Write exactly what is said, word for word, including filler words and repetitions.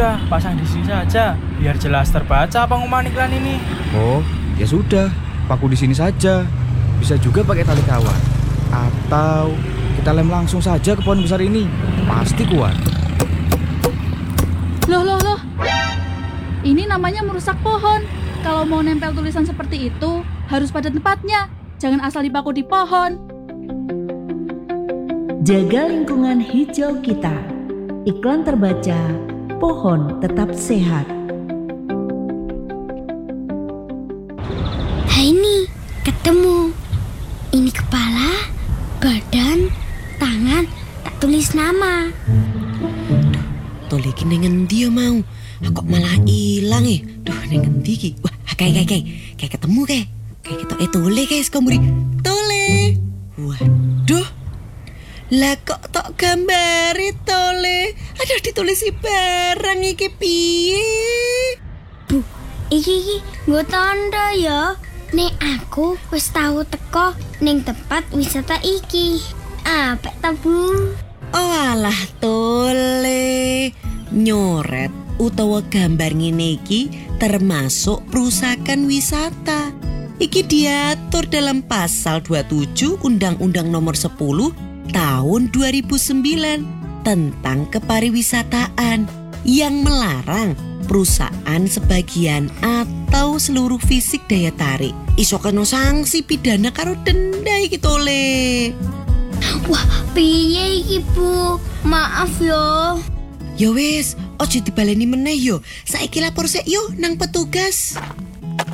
sudah, pasang di sini saja, biar jelas terbaca pengumuman iklan ini. Oh, ya sudah, paku di sini saja. Bisa juga pakai tali kawat. Atau kita lem langsung saja ke pohon besar ini. Pasti kuat. Loh, loh, loh. Ini namanya merusak pohon. Kalau mau nempel tulisan seperti itu, harus pada tempatnya. Jangan asal dipaku di pohon. Jaga lingkungan hijau kita. Iklan terbaca, pohon tetap sehat. Hai nih, ketemu. Ini kepala, badan, tangan, tak tulis nama. Tole iki ning endi ya mau? Kok malah ilang e? Duh, ning endi iki? Wah, kayak kayak kayak kayak ketemu kayak. Kayak ketoke Tole guys, komuri. Tole. Waduh. Lah kok tok gambare Tole? Aduh ditulisi barang iki piye? Bu, iki iki nggo tanda ya. Nek aku wis tau teko ning tempat wisata iki. Apik ta, Bu? Oh alah Tole. Nyoret utawa gambar ngene iki termasuk perusakan wisata. Iki diatur dalam pasal dua puluh tujuh Undang-Undang Nomor sepuluh Tahun dua ribu sembilan tentang kepariwisataan yang melarang perusahaan sebagian atau seluruh fisik daya tarik iso kena sanksi pidana karo denda iki Tole. Wah, piye iki, Bu? Maaf yo. Ya wis, ojo dibaleni meneh yo. Saiki lapor sik yo nang petugas.